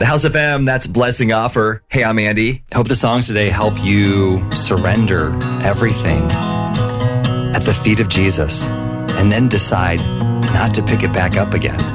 House FM, that's Blessing Offer. Hey, I'm Andy. I hope the songs today help you surrender everything at the feet of Jesus and then decide not to pick it back up again.